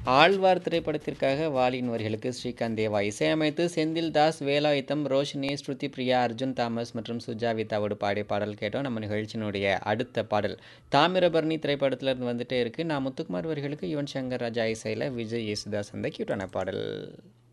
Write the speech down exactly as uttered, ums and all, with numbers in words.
ஆழ்வார் திரைப்படத்திற்காக வாலியின் வரிகளுக்கு ஸ்ரீகாந்த் தேவா இசையமைத்து செந்தில் தாஸ், வேலாயுத்தம், ரோஷினி, ஸ்ருதி பிரியா, அர்ஜுன் தாமஸ் மற்றும் சுஜாவிதாவோடு பாடிய பாடல் கேட்டோம். நம்ம நிகழ்ச்சியினுடைய அடுத்த பாடல் தாமிரபரணி திரைப்படத்திலிருந்து வந்துட்டே இருக்கு. நான் முத்துக்குமார் வரிகளுக்கு யுவன் சங்கர் ராஜா இசையில் விஜய் யேசுதாஸ் அந்த கியூட்டான பாடல்.